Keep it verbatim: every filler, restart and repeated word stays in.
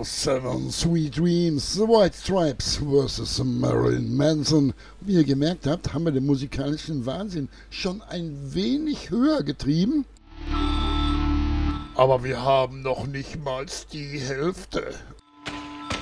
Seven Sweet Dreams, The White Stripes versus Marilyn Manson. Wie ihr gemerkt habt, haben wir den musikalischen Wahnsinn schon ein wenig höher getrieben. Aber wir haben noch nicht mal die Hälfte